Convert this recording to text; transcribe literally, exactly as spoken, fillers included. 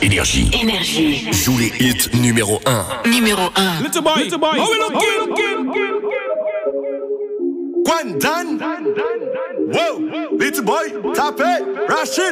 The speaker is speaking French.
Énergie. Énergie. Joue les hits numéro un. Numéro un. Little boy, little boy, how we looking? Gwandan. Wow, little boy, tapé, Rashid.